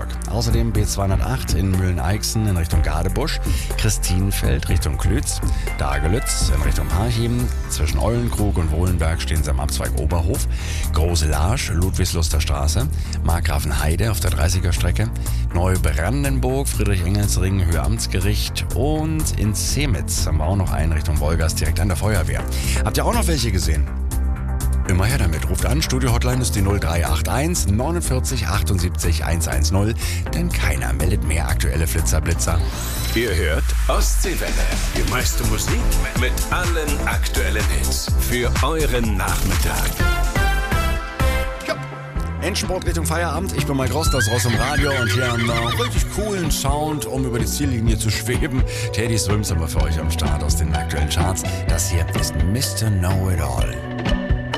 Rostock. Außerdem B208 in Mühlen-Eichsen in Richtung Gadebusch, Christinenfeld Richtung Klütz, Dagelütz in Richtung Parchim, zwischen Eulenkrug und Wohlenberg stehen sie am Abzweig Oberhof, Große Larsch, Ludwigsluster Straße, Markgrafenheide auf der 30er-Strecke, Neubrandenburg, Friedrich-Engels-Ring, Höhe Amtsgericht und in Zemitz haben wir auch noch einen Richtung Wolgast direkt an der Feuerwehr. Habt ihr auch noch welche gesehen? Immer her damit. Ruft an. Studio-Hotline ist die 0381 49 78 110. Denn keiner meldet mehr aktuelle Flitzer-Blitzer. Ihr hört Ostseewelle. Die meiste Musik mit allen aktuellen Hits. Für euren Nachmittag. Endsport Richtung Feierabend. Ich bin Mike Ross, das Ross im Radio. Und hier haben wir einen richtig coolen Sound, um über die Ziellinie zu schweben. Teddy Swims haben wir für euch am Start aus den aktuellen Charts. Das hier ist Mr. Know-It-All.